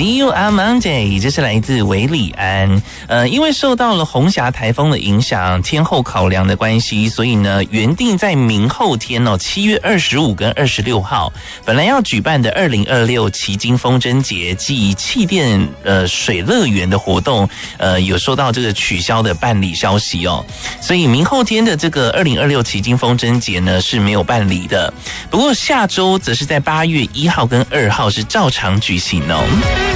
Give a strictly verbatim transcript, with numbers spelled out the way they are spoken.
See you on Monday， 这是来自韦礼安。呃，因为受到了红霞台风的影响，天候考量的关系，所以呢，原定在明后天哦，七月二十五跟二十六号，本来要举办的二零二六旗津风筝节暨气垫呃水乐园的活动，呃，有收到这个取消的办理消息哦，所以明后天的这个二零二六旗津风筝节呢是没有办理的。不过下周则是在八月一号跟二号是照常举行哦。